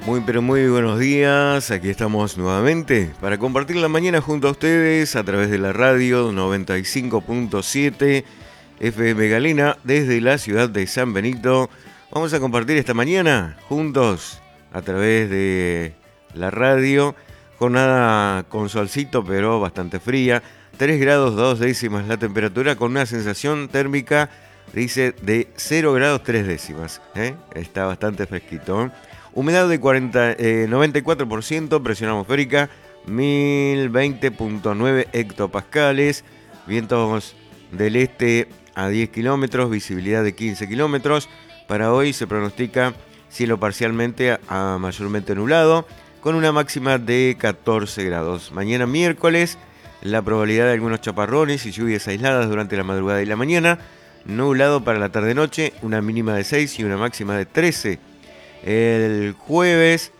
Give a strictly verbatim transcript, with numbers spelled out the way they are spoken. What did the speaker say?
Muy pero muy buenos días, aquí estamos nuevamente para compartir la mañana junto a ustedes a través de la radio noventa y cinco punto siete F M Galena desde la ciudad de San Benito. Vamos a compartir esta mañana juntos a través de la radio, jornada con solcito pero bastante fría, tres grados dos décimas la temperatura con una sensación térmica, dice, de cero grados tres décimas, ¿eh? Está bastante fresquito, ¿eh? Humedad de cuarenta, eh, noventa y cuatro por ciento, presión atmosférica mil veinte punto nueve hectopascales, vientos del este a diez kilómetros, visibilidad de quince kilómetros. Para hoy se pronostica cielo parcialmente a, a mayormente nublado, con una máxima de catorce grados. Mañana miércoles, la probabilidad de algunos chaparrones y lluvias aisladas durante la madrugada y la mañana, nublado para la tarde-noche, una mínima de seis y una máxima de trece. El jueves